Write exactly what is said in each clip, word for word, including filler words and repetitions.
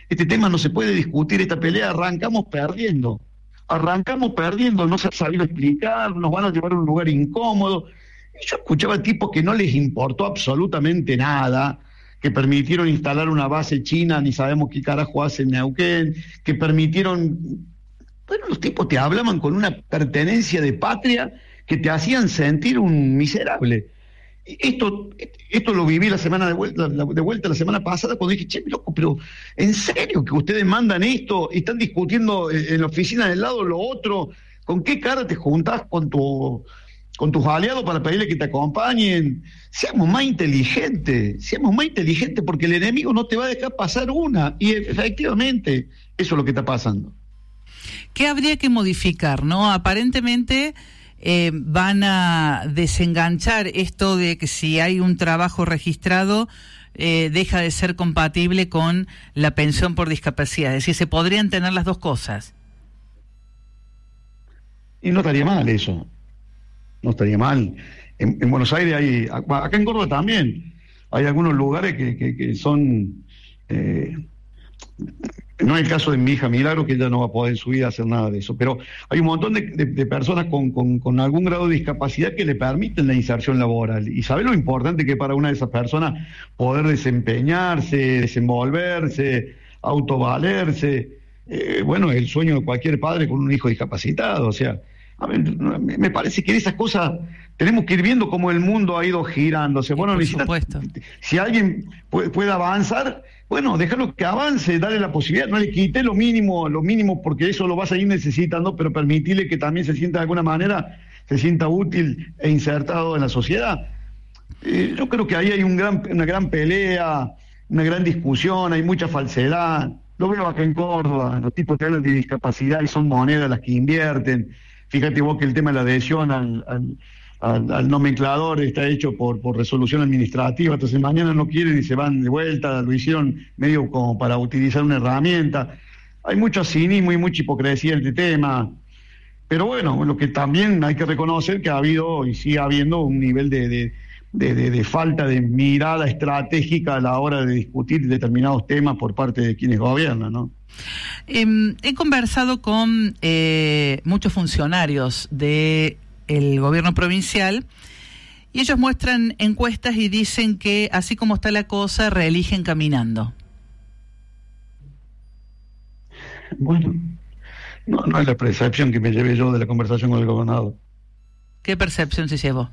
este tema no se puede discutir, esta pelea arrancamos perdiendo, arrancamos perdiendo, no se ha sabido explicar, nos van a llevar a un lugar incómodo. Y yo escuchaba tipos que no les importó absolutamente nada, que permitieron instalar una base china, ni sabemos qué carajo hace en Neuquén, que permitieron... Bueno, los tipos te hablaban con una pertenencia de patria que te hacían sentir un miserable. Esto, esto lo viví la semana de vuelta, de vuelta la semana pasada, cuando dije, che, loco, pero ¿en serio que ustedes mandan esto y están discutiendo en la oficina del lado lo otro? ¿Con qué cara te juntás con tu, con tus aliados para pedirle que te acompañen? Seamos más inteligentes, seamos más inteligentes, porque el enemigo no te va a dejar pasar una, y efectivamente eso es lo que está pasando. ¿Qué habría que modificar, no? Aparentemente eh, van a desenganchar esto de que si hay un trabajo registrado eh, deja de ser compatible con la pensión por discapacidad. Es decir, se podrían tener las dos cosas. Y no estaría mal eso. No estaría mal. En, en Buenos Aires hay, acá en Córdoba también, hay algunos lugares que, que, que son... Eh, no es el caso de mi hija Milagro, que ella no va a poder en su vida hacer nada de eso, pero hay un montón de, de, de personas con, con, con algún grado de discapacidad que le permiten la inserción laboral. Y ¿sabe lo importante que es para una de esas personas poder desempeñarse, desenvolverse, autovalerse? Eh, bueno, es el sueño de cualquier padre con un hijo discapacitado. O sea, a ver, me parece que de esas cosas tenemos que ir viendo cómo el mundo ha ido girándose. Bueno, por necesita, supuesto. Si alguien puede, puede avanzar, bueno, déjalo que avance, dale la posibilidad, no le quite lo mínimo, lo mínimo, porque eso lo vas a ir necesitando, pero permitirle que también se sienta de alguna manera, se sienta útil e insertado en la sociedad. Eh, yo creo que ahí hay un gran, una gran pelea, una gran discusión, hay mucha falsedad. Lo veo acá en Córdoba, los tipos que hablan de discapacidad y son monedas las que invierten. Fíjate vos que el tema de la adhesión al, al, al, al nomenclador está hecho por, por resolución administrativa, entonces mañana no quieren y se van de vuelta, lo hicieron medio como para utilizar una herramienta. Hay mucho cinismo y mucha hipocresía en este tema, pero bueno, lo que también hay que reconocer que ha habido y sigue habiendo un nivel de, de, de, de, de falta de mirada estratégica a la hora de discutir determinados temas por parte de quienes gobiernan, ¿no? Eh, he conversado con eh, muchos funcionarios del gobierno provincial y ellos muestran encuestas y dicen que así como está la cosa, reeligen caminando. Bueno, no, no es la percepción que me llevé yo de la conversación con el gobernador. ¿Qué percepción se llevó?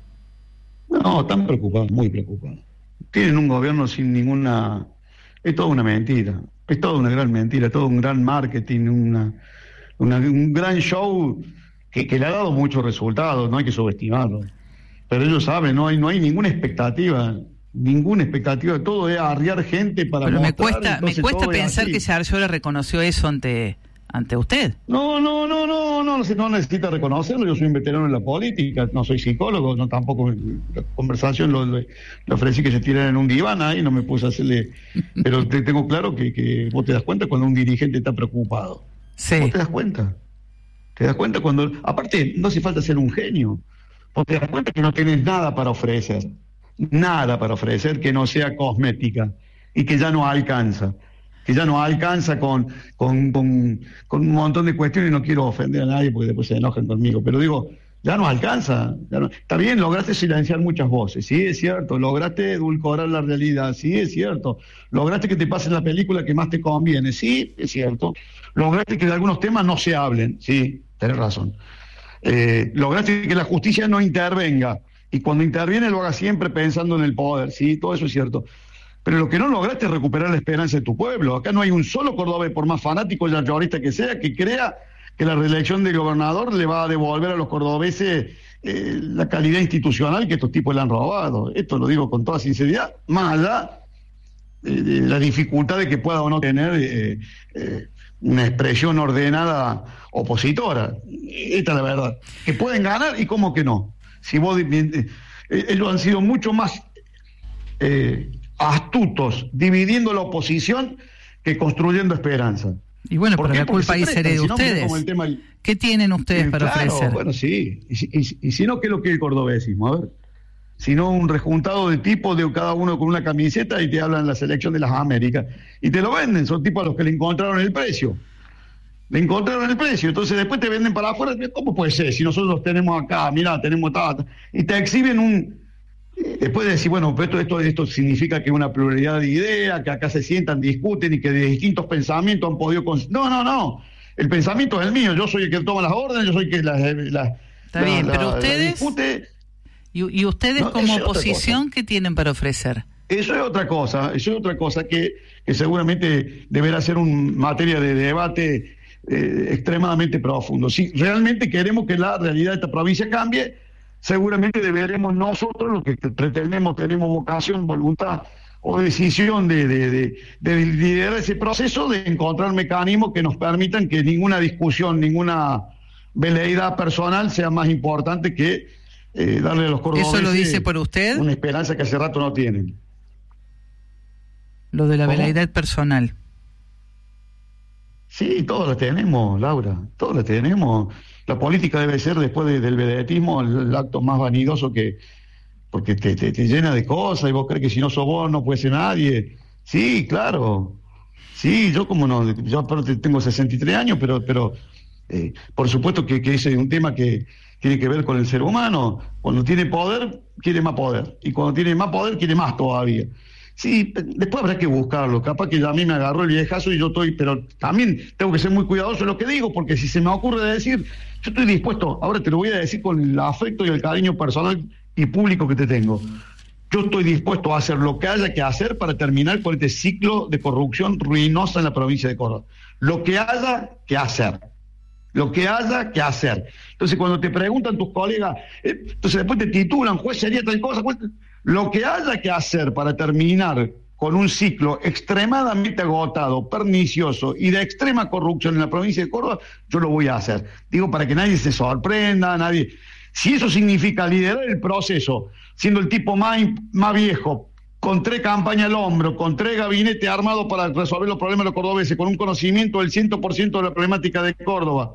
No, están preocupados, muy preocupados. Tienen un gobierno sin ninguna... Es toda una mentira. Es toda una gran mentira, todo un gran marketing, una, una, un gran show que, que le ha dado muchos resultados, no hay que subestimarlo. Pero ellos saben, no hay, no hay ninguna expectativa, ninguna expectativa, todo es arriar gente para Pero mostrar. me cuesta, me cuesta pensar que Sciarrola reconoció eso ante, ante usted. No, no, no, no, no, no necesita reconocerlo, yo soy un veterano en la política, no soy psicólogo, no tampoco la conversación lo, le, le ofrecí que se tirara en un diván ahí, no me puse a hacerle, pero te, tengo claro que, que vos te das cuenta cuando un dirigente está preocupado. Sí. Vos te das cuenta, te das cuenta cuando, aparte no hace falta ser un genio, vos te das cuenta que no tenés nada para ofrecer, nada para ofrecer que no sea cosmética y que ya no alcanza. que ya no alcanza con, con, con, con un montón de cuestiones, y no quiero ofender a nadie porque después se enojan conmigo, pero digo, ya no alcanza. Ya no, está bien, lograste silenciar muchas voces, sí, es cierto, lograste edulcorar la realidad, sí, es cierto, lograste que te pasen la película que más te conviene, sí, es cierto, lograste que de algunos temas no se hablen, sí, tenés razón, eh, lograste que la justicia no intervenga, y cuando interviene lo haga siempre pensando en el poder, sí, todo eso es cierto. Pero lo que no lograste es recuperar la esperanza de tu pueblo. Acá no hay un solo cordobés, por más fanático y yarlorista que sea, que crea que la reelección del gobernador le va a devolver a los cordobeses eh, la calidad institucional que estos tipos le han robado. Esto lo digo con toda sinceridad, más allá de, de la dificultad de que pueda o no tener eh, eh, una expresión ordenada opositora. Esta es la verdad. Que pueden ganar y cómo que no. Si vos, eh, ellos han sido mucho más... Eh, astutos, dividiendo la oposición que construyendo esperanza. Y bueno, pero la culpa ahí sería de ustedes. Como el tema del... ¿Qué tienen ustedes eh, para claro, ofrecer? Bueno, sí. Y, y, y si no, ¿qué es lo que es el cordobesismo? A ver. Si no, un rejuntado de tipos de cada uno con una camiseta y te hablan de la selección de las Américas. y te lo venden, son tipos a los que le encontraron el precio. Le encontraron el precio, entonces después te venden para afuera. ¿Cómo puede ser? Si nosotros los tenemos acá, mirá, tenemos tal, y te exhiben un... Después de decir, bueno, esto, esto, esto significa que hay una pluralidad de ideas, que acá se sientan, discuten y que de distintos pensamientos han podido... Cons- no, no, no. El pensamiento es el mío, yo soy el que toma las órdenes, yo soy el que las... La, Está la, bien, la, pero la, ustedes... la discute. Y, y ustedes No, como eso es otra oposición, cosa. ¿qué tienen para ofrecer? Eso es otra cosa, eso es otra cosa que, que seguramente deberá ser una materia de debate eh, extremadamente profundo. Si realmente queremos que la realidad de esta provincia cambie, seguramente deberemos nosotros, los que pretendemos, tenemos vocación, voluntad o decisión de, de, de, de liderar ese proceso, de encontrar mecanismos que nos permitan que ninguna discusión, ninguna veleidad personal sea más importante que eh, darle a los cordobeses. ¿Eso lo dice por usted? Una esperanza que hace rato no tienen. Lo de la ¿Cómo? veleidad personal. Sí, todos la tenemos, Laura, todos la tenemos. La política debe ser, después de, del vedetismo, el, el acto más vanidoso que... porque te, te, te llena de cosas y vos crees que si no sos vos no puede ser nadie. Sí, claro. Sí, yo como no, yo aparte tengo sesenta y tres años, pero pero eh, por supuesto que, que ese es un tema que tiene que ver con el ser humano. Cuando tiene poder, quiere más poder. Y cuando tiene más poder, quiere más todavía. Sí, después habrá que buscarlo. Capaz que ya a mí me agarró el viejazo y yo estoy, pero también tengo que ser muy cuidadoso en lo que digo, porque si se me ocurre decir, yo estoy dispuesto, ahora te lo voy a decir con el afecto y el cariño personal y público que te tengo. Yo estoy dispuesto a hacer lo que haya que hacer para terminar con este ciclo de corrupción ruinosa en la provincia de Córdoba. Lo que haya que hacer. Lo que haya que hacer. Entonces, cuando te preguntan tus colegas, eh, entonces después te titulan, juez, sería tal cosa, juez, lo que haya que hacer para terminar con un ciclo extremadamente agotado, pernicioso y de extrema corrupción en la provincia de Córdoba, yo lo voy a hacer. Digo, para que nadie se sorprenda, nadie... Si eso significa liderar el proceso, siendo el tipo más, más viejo, con tres campañas al hombro, con tres gabinetes armados para resolver los problemas de los cordobeses, con un conocimiento del cien por ciento de la problemática de Córdoba,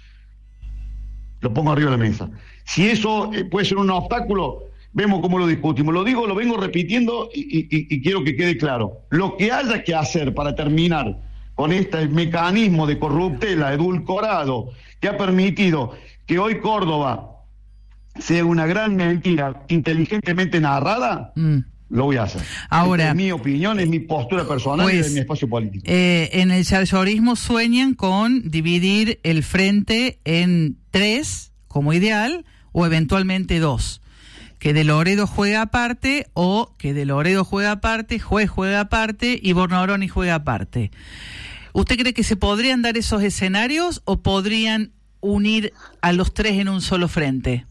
lo pongo arriba de la mesa. Si eso eh, puede ser un obstáculo, vemos cómo lo discutimos. Lo digo, lo vengo repitiendo y, y, y quiero que quede claro. Lo que haya que hacer para terminar con este mecanismo de corruptela edulcorado que ha permitido que hoy Córdoba sea una gran mentira inteligentemente narrada, mm. lo voy a hacer. Ahora, es mi opinión, es mi postura personal pues, y de mi espacio político. Eh, en el chayorismo sueñan con dividir el frente en tres, como ideal, o eventualmente dos. Que De Loredo juega aparte, o que De Loredo juega aparte, Juez juega aparte y Bornoroni juega aparte. ¿Usted cree que se podrían dar esos escenarios o podrían unir a los tres en un solo frente?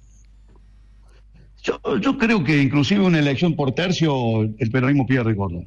Yo, yo creo que inclusive una elección por tercio el peronismo pierde Córdoba.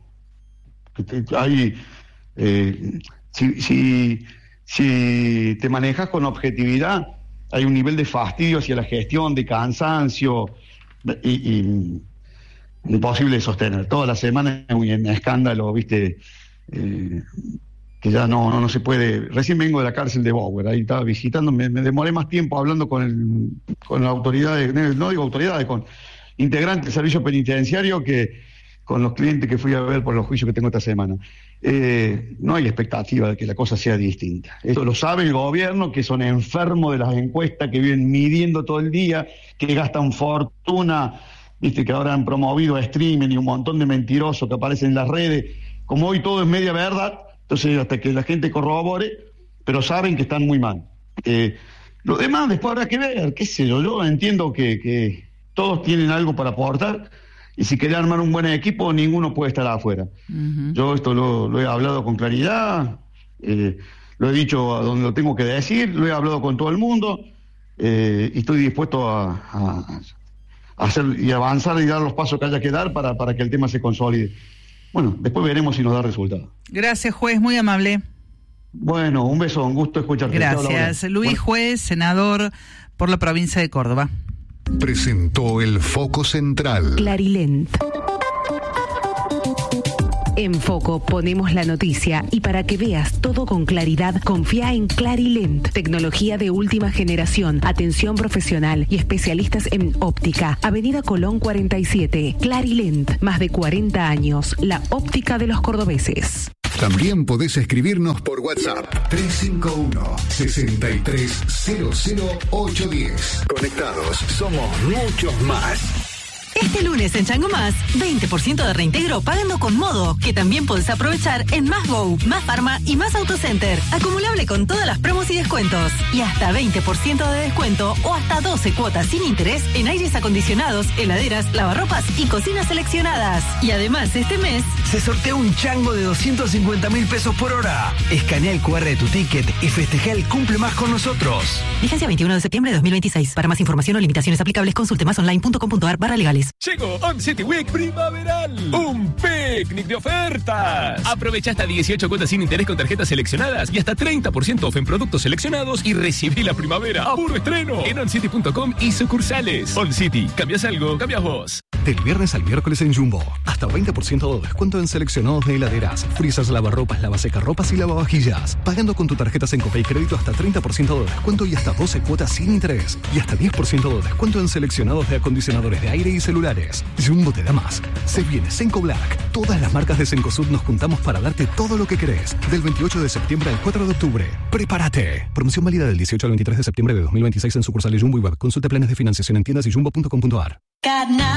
Hay, eh, si, si, si te manejas con objetividad, hay un nivel de fastidio hacia la gestión, de cansancio, y, y imposible de sostener. Toda la semana hay un escándalo, viste, eh, que ya no, no no se puede. Recién vengo de la cárcel de Bower, ahí estaba visitando, me, me demoré más tiempo hablando con el con las autoridades, no digo autoridades, con integrantes del servicio penitenciario que con los clientes que fui a ver por los juicios que tengo esta semana. Eh, no hay expectativa de que la cosa sea distinta. Esto lo sabe el gobierno, que son enfermos de las encuestas, que viven midiendo todo el día, que gastan fortuna, viste que ahora han promovido streaming y un montón de mentirosos que aparecen en las redes. Como hoy todo es media verdad, entonces hasta que la gente corrobore, pero saben que están muy mal. Eh, lo demás después habrá que ver, qué sé yo, yo entiendo que, que todos tienen algo para aportar, y si quieren armar un buen equipo, ninguno puede estar afuera. Uh-huh. Yo esto lo, lo he hablado con claridad, eh, lo he dicho a donde lo tengo que decir, lo he hablado con todo el mundo, eh, y estoy dispuesto a, a, a hacer y avanzar y dar los pasos que haya que dar para, para que el tema se consolide. Bueno, después veremos si nos da resultado. Gracias, juez, muy amable. Bueno, un beso, un gusto escucharte. Gracias. Luis bueno. Juez, senador por la provincia de Córdoba. Presentó el Foco Central. Clarilent. En Foco ponemos la noticia y para que veas todo con claridad, confía en Clarilent. Tecnología de última generación, atención profesional y especialistas en óptica. Avenida Colón cuarenta y siete. Clarilent, más de cuarenta años, la óptica de los cordobeses. También podés escribirnos por WhatsApp tres cinco uno, seis tres cero cero ocho uno cero. Conectados, somos muchos más. Este lunes en Chango Más, veinte por ciento de reintegro pagando con Modo, que también podés aprovechar en Más Go, Más Pharma y Más Autocenter. Acumulable con todas las promos y descuentos. Y hasta veinte por ciento de descuento o hasta doce cuotas sin interés en aires acondicionados, heladeras, lavarropas y cocinas seleccionadas. Y además este mes se sortea un chango de doscientos cincuenta mil pesos por hora. Escanea el cu erre de tu ticket y festeja el cumple más con nosotros. Vigencia veintiuno de septiembre de dos mil veintiséis. Para más información o limitaciones aplicables, consulte más online punto com punto ar barra legales. Llegó On City Week primaveral. Un picnic de ofertas. Aprovecha hasta dieciocho cuotas sin interés con tarjetas seleccionadas y hasta treinta por ciento off en productos seleccionados y recibí la primavera a puro estreno en on city punto com y sucursales. On City. ¿Cambias algo? Cambias vos. Del viernes al miércoles en Jumbo. Hasta veinte por ciento de descuento en seleccionados de heladeras, frisas, lavarropas, lavasecarropas y lavavajillas. Pagando con tu tarjeta Sencope y crédito hasta treinta por ciento de descuento y hasta doce cuotas sin interés. Y hasta diez por ciento de descuento en seleccionados de acondicionadores de aire y celulares. Jumbo te da más. Se viene Senco Black. Todas las marcas de Cencosud nos juntamos para darte todo lo que querés. Del veintiocho de septiembre al cuatro de octubre. ¡Prepárate! Promoción válida del dieciocho al veintitrés de septiembre de dos mil veintiséis en sucursales Jumbo y Web. Consulta planes de financiación en tiendas y jumbo punto com punto ar.